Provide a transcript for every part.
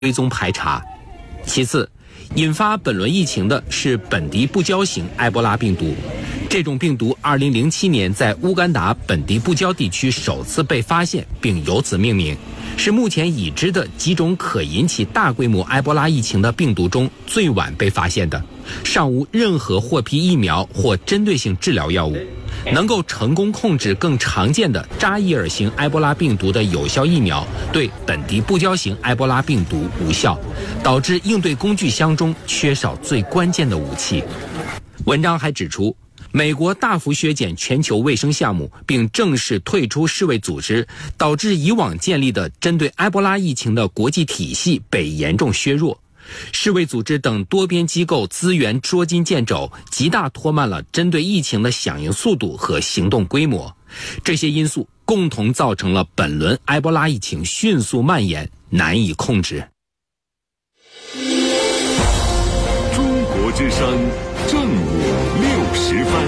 追踪排查。其次，引发本轮疫情的是本地不交型埃博拉病毒。这种病毒2007年在乌干达本地布交地区首次被发现，并由此命名，是目前已知的几种可引起大规模埃博拉疫情的病毒中最晚被发现的，尚无任何获批疫苗或针对性治疗药物。能够成功控制更常见的扎伊尔型埃博拉病毒的有效疫苗对本地不交型埃博拉病毒无效，导致应对工具箱中缺少最关键的武器。文章还指出，美国大幅削减全球卫生项目，并正式退出世卫组织，导致以往建立的针对埃博拉疫情的国际体系被严重削弱。世卫组织等多边机构资源捉襟见肘，极大拖慢了针对疫情的响应速度和行动规模。这些因素共同造成了本轮埃博拉疫情迅速蔓延，难以控制。 中国之声正午60分。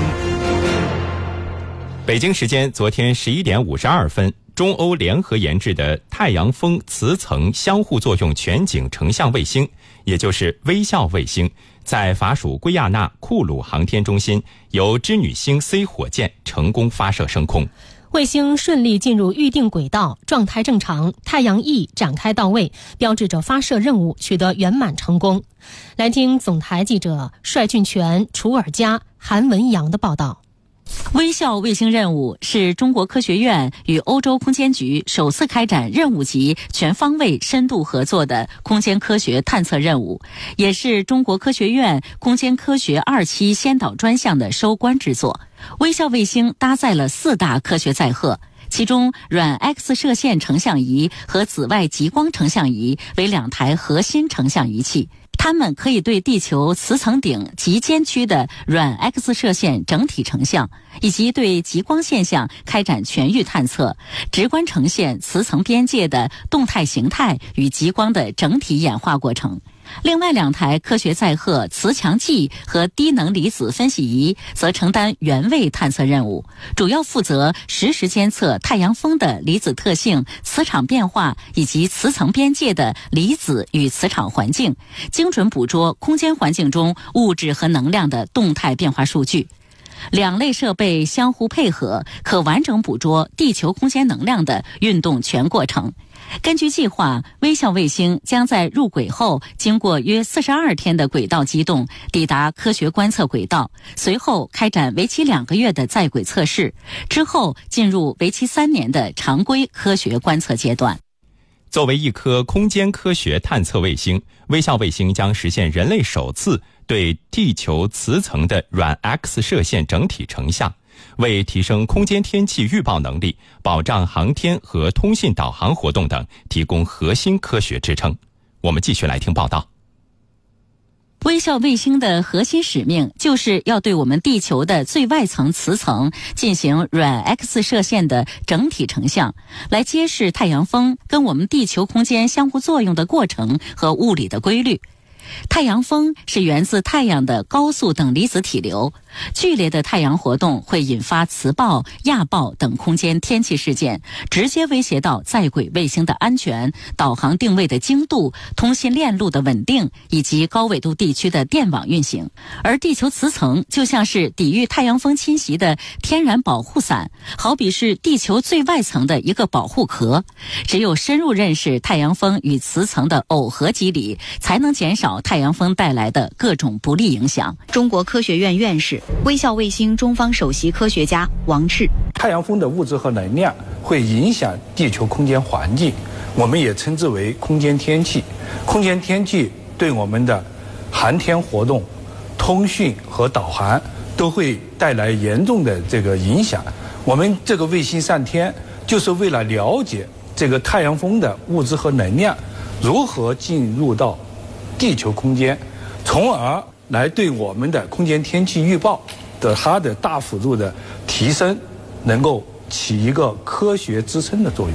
北京时间昨天11点52分，中欧联合研制的太阳风磁层相互作用全景成像卫星，也就是微笑卫星，在法属圭亚那库鲁航天中心由织女星 C 火箭成功发射升空。 卫星顺利进入预定轨道，状态正常，太阳翼展开到位，标志着发射任务取得圆满成功。来听总台记者帅俊全、楚尔佳、韩文阳的报道。 微笑卫星任务是中国科学院与欧洲空间局首次开展任务级全方位深度合作的空间科学探测任务，也是中国科学院空间科学2期先导专项的收官之作。微笑卫星搭载了4大科学载荷，其中软 X 射线成像仪和紫外极光成像仪为2台核心成像仪器，它们可以对地球磁层顶极尖区的软 X 射线整体成像，以及对极光现象开展全域探测，直观呈现磁层边界的动态形态与极光的整体演化过程。另外2台科学载荷磁强计和低能离子分析仪则承担原位探测任务，主要负责实时监测太阳风的离子特性、磁场变化以及磁层边界的离子与磁场环境，精准捕捉空间环境中物质和能量的动态变化数据。2类设备相互配合，可完整捕捉地球空间能量的运动全过程。根据计划，微笑卫星将在入轨后经过约42天的轨道机动，抵达科学观测轨道，随后开展为期2个月的在轨测试，之后进入为期3年的常规科学观测阶段。 作为一颗空间科学探测卫星，微笑卫星将实现人类首次对地球磁层的软 X 射线整体成像，为提升空间天气预报能力、保障航天和通信导航活动等提供核心科学支撑。我们继续来听报道。 微笑卫星的核心使命就是要对我们地球的最外层磁层进行软 X 射线的整体成像，来揭示太阳风跟我们地球空间相互作用的过程和物理的规律。太阳风是源自太阳的高速等离子体流，剧烈的太阳活动会引发磁暴、亚暴等空间天气事件，直接威胁到在轨卫星的安全、导航定位的精度、通信链路的稳定以及高纬度地区的电网运行。而地球磁层就像是抵御太阳风侵袭的天然保护伞，好比是地球最外层的一个保护壳。只有深入认识太阳风与磁层的耦合机理，才能减少太阳风带来的各种不利影响。 中国科学院院士、微笑卫星中方首席科学家王炽： 太阳风的物质和能量会影响地球空间环境，我们也称之为空间天气。空间天气对我们的航天活动、通讯和导航都会带来严重的这个影响。我们这个卫星上天就是为了了解这个太阳风的物质和能量如何进入到地球空间，从而来对我们的空间天气预报的它的大幅度的提升，能够起一个科学支撑的作用。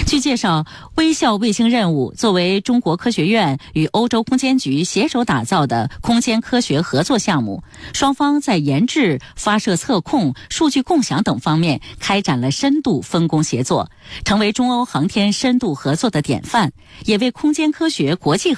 据介绍，微笑卫星任务作为中国科学院与欧洲空间局携手打造的空间科学合作项目，双方在研制、发射测控、数据共享等方面开展了深度分工协作，成为中欧航天深度合作的典范，也为空间科学国际